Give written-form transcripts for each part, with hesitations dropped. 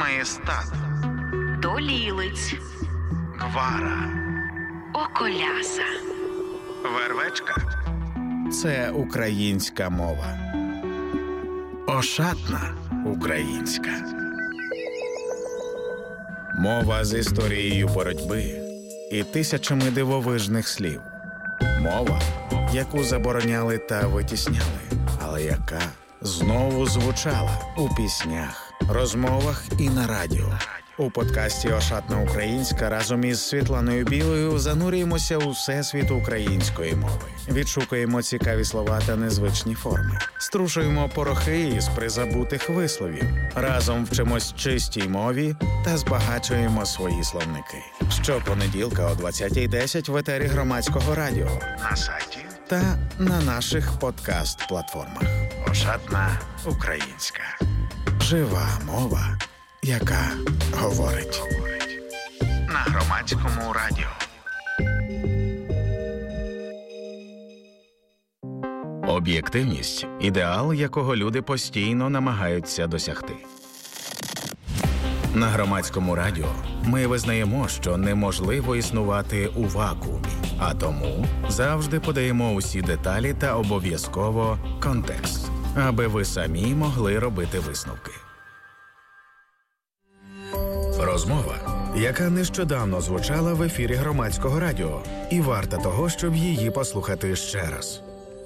Маєстат, Долілиць, Гвара, Околяса. Вервечка – це українська мова. Ошатна українська. Мова з історією боротьби і тисячами дивовижних слів. Мова, яку забороняли та витісняли, але яка знову звучала у піснях, розмовах і на радіо. У подкасті «Ошатна українська» разом із Світланою Білою занурюємося у всесвіт української мови. Відшукуємо цікаві слова та незвичні форми. Струшуємо порохи із призабутих висловів. Разом вчимось чистій мові та збагачуємо свої словники. Щопонеділка о 20:10 в етері Громадського радіо, на сайті та на наших подкаст-платформах. «Ошатна українська». Жива мова, яка говорить. На Громадському радіо. Об'єктивність – ідеал, якого люди постійно намагаються досягти. На Громадському радіо ми визнаємо, що неможливо існувати у вакуумі, а тому завжди подаємо усі деталі та обов'язково контекст, аби ви самі могли робити висновки. Розмова, яка нещодавно звучала в ефірі Громадського радіо, і варта того, щоб її послухати ще раз.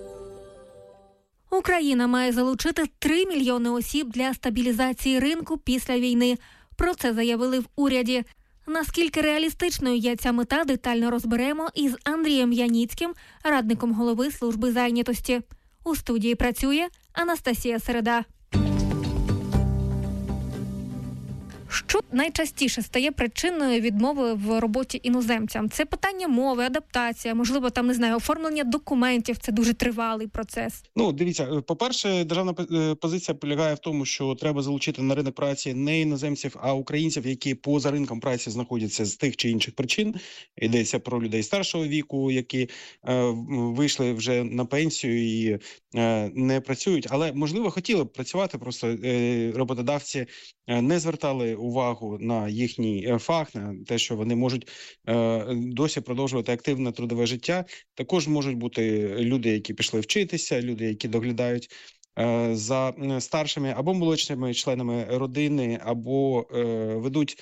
Україна має залучити 3 мільйони осіб для стабілізації ринку після війни. Про це заявили в уряді. Наскільки реалістичною є ця мета, детально розберемо із Андрієм Яніцьким, радником голови служби зайнятості. У студії працює Анастасія Середа. Що найчастіше стає причиною відмови в роботі іноземцям? Це питання мови, адаптація, можливо, там, не знаю, оформлення документів – це дуже тривалий процес. Дивіться, по-перше, державна позиція полягає в тому, що треба залучити на ринок праці не іноземців, а українців, які поза ринком праці знаходяться з тих чи інших причин. Йдеться про людей старшого віку, які вийшли вже на пенсію і не працюють, але, можливо, хотіли б працювати, просто роботодавці не звертали увагу на їхній фах, на те, що вони можуть досі продовжувати активне трудове життя. Також можуть бути люди, які пішли вчитися, люди, які доглядають за старшими або молодшими членами родини, або ведуть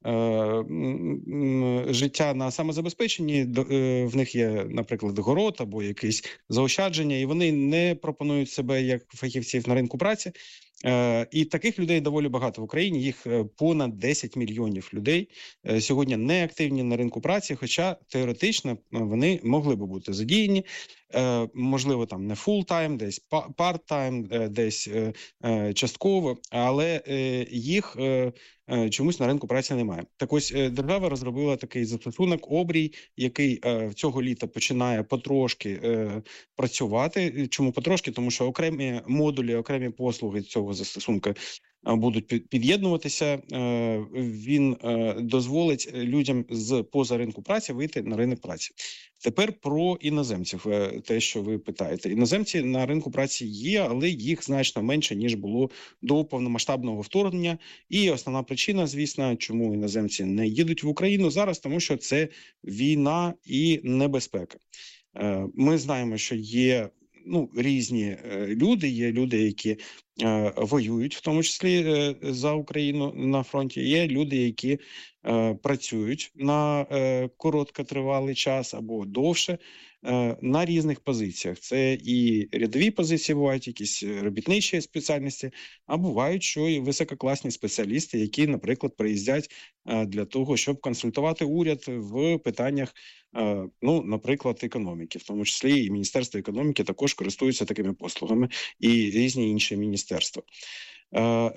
життя на самозабезпеченні, в них є, наприклад, город або якісь заощадження, і вони не пропонують себе як фахівців на ринку праці. І таких людей доволі багато в Україні, їх понад 10 мільйонів людей сьогодні не активні на ринку праці, хоча теоретично вони могли би бути задіяні, можливо, там не фул-тайм, десь парт-тайм, десь частково, але їх чомусь на ринку праці немає. Так ось держава розробила такий застосунок «Обрій», який цього літа починає потрошки працювати. Чому потрошки? Тому що окремі модулі, окремі послуги цього застосунку будуть під'єднуватися. Він дозволить людям з поза ринку праці вийти на ринок праці. Тепер про іноземців, те, що ви питаєте. Іноземці на ринку праці є, але їх значно менше, ніж було до повномасштабного вторгнення. І основна причина, звісно, чому іноземці не їдуть в Україну зараз, тому що це війна і небезпека. Ми знаємо, що є різні люди, є люди, які воюють, в тому числі за Україну на фронті, є люди, які працюють на короткотривалий час або довше на різних позиціях. Це і рядові позиції бувають, якісь робітничі спеціальності, а бувають, що і висококласні спеціалісти, які, наприклад, приїздять для того, щоб консультувати уряд в питаннях, наприклад, економіки. В тому числі і Міністерство економіки також користується такими послугами, і різні інші міністерства.